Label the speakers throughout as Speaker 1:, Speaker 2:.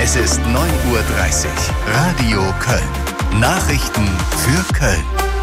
Speaker 1: Es ist 9:30 Uhr. Radio Köln. Nachrichten für Köln.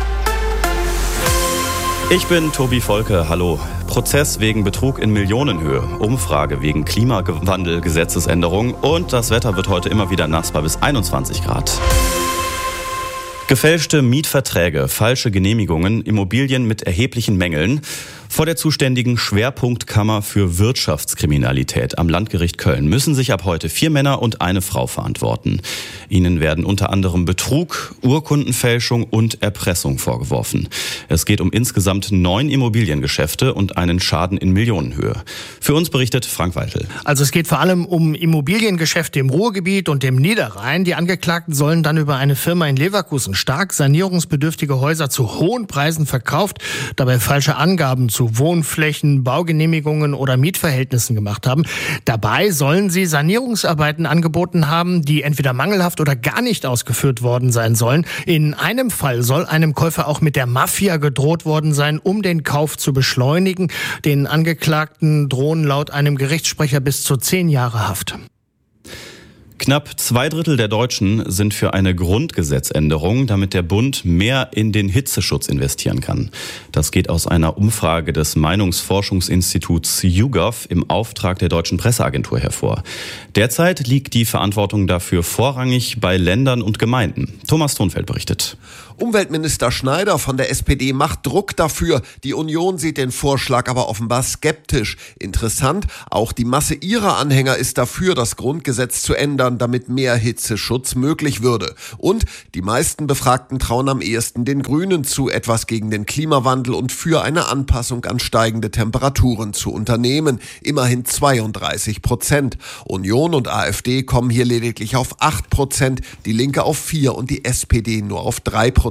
Speaker 2: Ich bin Tobi Volke, hallo. Prozess wegen Betrug in Millionenhöhe, Umfrage wegen Klimawandel-Gesetzesänderung und das Wetter wird heute immer wieder nass bei bis 21 Grad. Gefälschte Mietverträge, falsche Genehmigungen, Immobilien mit erheblichen Mängeln. Vor der zuständigen Schwerpunktkammer für Wirtschaftskriminalität am Landgericht Köln müssen sich ab heute 4 Männer und eine Frau verantworten. Ihnen werden unter anderem Betrug, Urkundenfälschung und Erpressung vorgeworfen. Es geht um insgesamt 9 Immobiliengeschäfte und einen Schaden in Millionenhöhe. Für uns berichtet Frank Weitel.
Speaker 3: Also es geht vor allem um Immobiliengeschäfte im Ruhrgebiet und im Niederrhein. Die Angeklagten sollen dann über eine Firma in Leverkusen stark sanierungsbedürftige Häuser zu hohen Preisen verkauft, dabei falsche Angaben zu Wohnflächen, Baugenehmigungen oder Mietverhältnissen gemacht haben. Dabei sollen sie Sanierungsarbeiten angeboten haben, die entweder mangelhaft oder gar nicht ausgeführt worden sein sollen. In einem Fall soll einem Käufer auch mit der Mafia gedroht worden sein, um den Kauf zu beschleunigen. Den Angeklagten drohen laut einem Gerichtssprecher bis zu 10 Jahre Haft.
Speaker 2: Knapp 2/3 der Deutschen sind für eine Grundgesetzänderung, damit der Bund mehr in den Hitzeschutz investieren kann. Das geht aus einer Umfrage des Meinungsforschungsinstituts YouGov im Auftrag der Deutschen Presseagentur hervor. Derzeit liegt die Verantwortung dafür vorrangig bei Ländern und Gemeinden. Thomas Thonfeld berichtet.
Speaker 4: Umweltminister Schneider von der SPD macht Druck dafür. Die Union sieht den Vorschlag aber offenbar skeptisch. Interessant, auch die Masse ihrer Anhänger ist dafür, das Grundgesetz zu ändern, damit mehr Hitzeschutz möglich würde. Und die meisten Befragten trauen am ehesten den Grünen zu, etwas gegen den Klimawandel und für eine Anpassung an steigende Temperaturen zu unternehmen. Immerhin 32%. Union und AfD kommen hier lediglich auf 8%, die Linke auf 4% und die SPD nur auf 3%.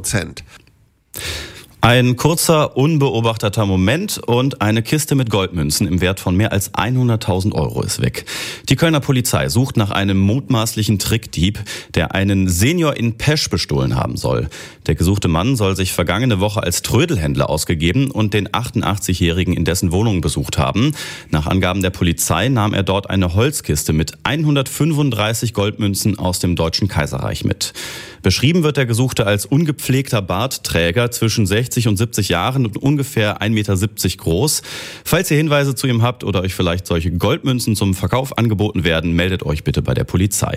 Speaker 2: Ein kurzer, unbeobachteter Moment und eine Kiste mit Goldmünzen im Wert von mehr als 100.000 Euro ist weg. Die Kölner Polizei sucht nach einem mutmaßlichen Trickdieb, der einen Senior in Pesch bestohlen haben soll. Der gesuchte Mann soll sich vergangene Woche als Trödelhändler ausgegeben und den 88-Jährigen in dessen Wohnung besucht haben. Nach Angaben der Polizei nahm er dort eine Holzkiste mit 135 Goldmünzen aus dem Deutschen Kaiserreich mit. Beschrieben wird der Gesuchte als ungepflegter Bartträger zwischen 60 und 70 Jahren und ungefähr 1,70 Meter groß. Falls ihr Hinweise zu ihm habt oder euch vielleicht solche Goldmünzen zum Verkauf angeboten werden, meldet euch bitte bei der Polizei.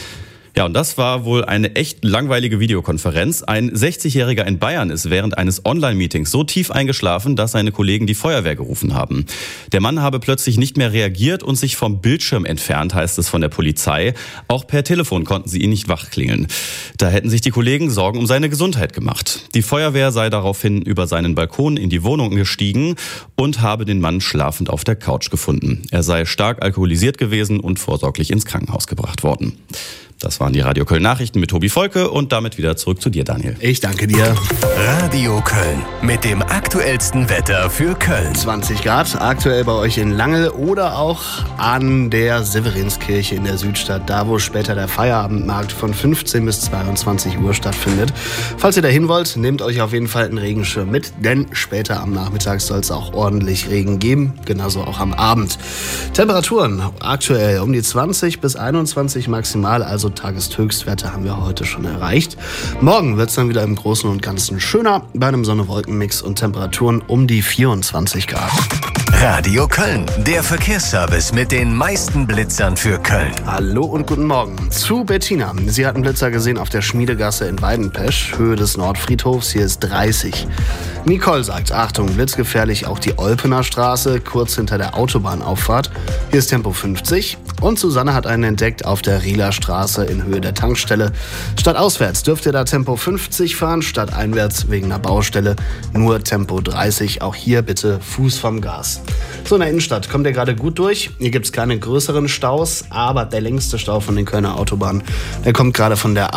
Speaker 2: Ja, und das war wohl eine echt langweilige Videokonferenz. Ein 60-Jähriger in Bayern ist während eines Online-Meetings so tief eingeschlafen, dass seine Kollegen die Feuerwehr gerufen haben. Der Mann habe plötzlich nicht mehr reagiert und sich vom Bildschirm entfernt, heißt es von der Polizei. Auch per Telefon konnten sie ihn nicht wachklingeln. Da hätten sich die Kollegen Sorgen um seine Gesundheit gemacht. Die Feuerwehr sei daraufhin über seinen Balkon in die Wohnung gestiegen und habe den Mann schlafend auf der Couch gefunden. Er sei stark alkoholisiert gewesen und vorsorglich ins Krankenhaus gebracht worden. Das waren die Radio Köln Nachrichten mit Tobi Volke und damit wieder zurück zu dir, Daniel.
Speaker 3: Ich danke dir.
Speaker 1: Radio Köln mit dem aktuellsten Wetter für Köln.
Speaker 5: 20 Grad, aktuell bei euch in Langel oder auch an der Severinskirche in der Südstadt, da wo später der Feierabendmarkt von 15 bis 22 Uhr stattfindet. Falls ihr dahin wollt, nehmt euch auf jeden Fall einen Regenschirm mit, denn später am Nachmittag soll es auch ordentlich Regen geben, genauso auch am Abend. Temperaturen aktuell um die 20 bis 21 maximal, also Tageshöchstwerte haben wir heute schon erreicht. Morgen wird es dann wieder im Großen und Ganzen schöner, bei einem Sonne-Wolken-Mix und Temperaturen um die 24 Grad.
Speaker 1: Radio Köln, der Verkehrsservice mit den meisten Blitzern für Köln.
Speaker 5: Hallo und guten Morgen. Zu Bettina. Sie hat einen Blitzer gesehen auf der Schmiedegasse in Weidenpesch, Höhe des Nordfriedhofs, hier ist 30. Nicole sagt, Achtung, blitzgefährlich auch die Olpener Straße, kurz hinter der Autobahnauffahrt. Hier ist Tempo 50. Und Susanne hat einen entdeckt auf der Rieler Straße in Höhe der Tankstelle. Stadtauswärts dürft ihr da Tempo 50 fahren, stadteinwärts wegen einer Baustelle nur Tempo 30. Auch hier bitte Fuß vom Gas. So, in der Innenstadt kommt ihr gerade gut durch. Hier gibt es keine größeren Staus, aber der längste Stau von den Kölner Autobahnen, der kommt gerade von der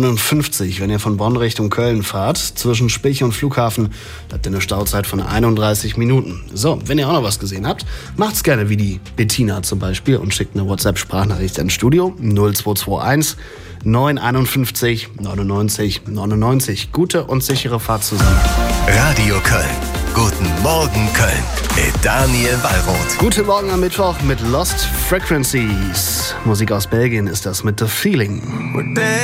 Speaker 5: A59. Wenn ihr von Bonn Richtung Köln fahrt, zwischen Spich und Flughafen, da habt ihr eine Stauzeit von 31 Minuten. So, wenn ihr auch noch was gesehen habt, macht's gerne wie die Bettina zum Beispiel und schickt eine WhatsApp-Sprachnachricht ins Studio 0221 951 99 99. Gute und sichere Fahrt zusammen.
Speaker 1: Radio Köln. Guten Morgen Köln mit Daniel Wallroth.
Speaker 5: Guten Morgen am Mittwoch mit Lost Frequencies. Musik aus Belgien ist das mit The Feeling.